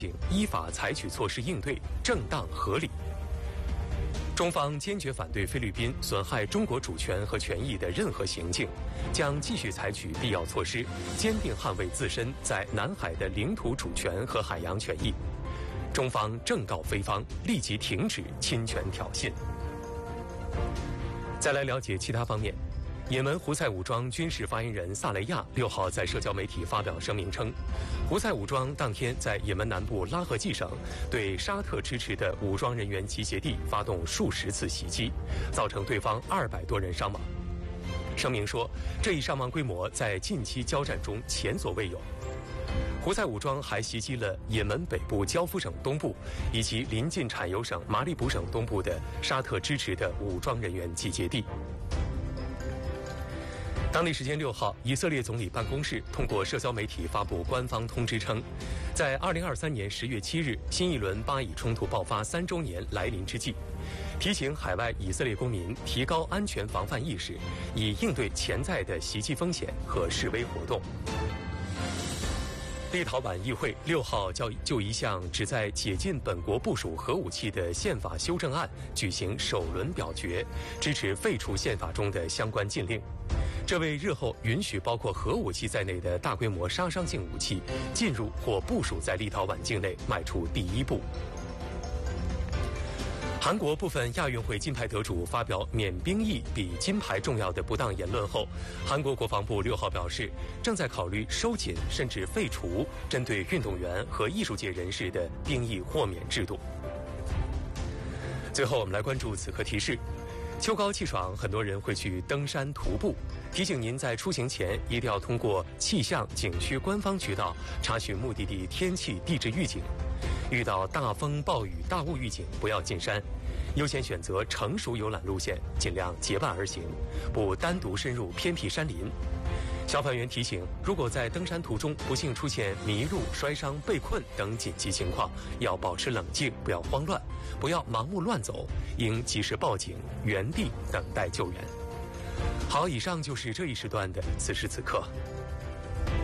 依法采取措施应对，正当合理。中方坚决反对菲律宾损害中国主权和权益的任何行径，将继续采取必要措施，坚定捍卫自身在南海的领土主权和海洋权益。中方正告菲方立即停止侵权挑衅。再来了解其他方面。也门胡塞武装军事发言人萨雷亚6号在社交媒体发表声明称，胡塞武装当天在也门南部拉合季省对沙特支持的武装人员集结地发动数十次袭击，造成对方200多人伤亡。声明说，这一伤亡规模在近期交战中前所未有。胡塞武装还袭击了也门北部焦夫省东部以及临近产油省马里卜省东部的沙特支持的武装人员集结地。当地时间6号，以色列总理办公室通过社交媒体发布官方通知称，在2023年10月7日新一轮巴以冲突爆发3周年来临之际，提醒海外以色列公民提高安全防范意识，以应对潜在的袭击风险和示威活动。立陶宛议会6号就一项旨在解禁本国部署核武器的宪法修正案举行首轮表决，支持废除宪法中的相关禁令。这为日后允许包括核武器在内的大规模杀伤性武器进入或部署在立陶宛境内迈出第一步。韩国部分亚运会金牌得主发表免兵役比金牌重要的不当言论后，韩国国防部6号表示，正在考虑收紧甚至废除针对运动员和艺术界人士的兵役豁免制度。最后，我们来关注此刻提示。秋高气爽，很多人会去登山徒步。提醒您在出行前一定要通过气象景区官方渠道查询目的地天气地质预警。遇到大风暴雨大雾预警，不要进山，优先选择成熟游览路线，尽量结伴而行，不单独深入偏僻山林。消防员提醒，如果在登山途中不幸出现迷路、摔伤、被困等紧急情况，要保持冷静，不要慌乱，不要盲目乱走，应及时报警，原地等待救援。好，以上就是这一时段的此时此刻。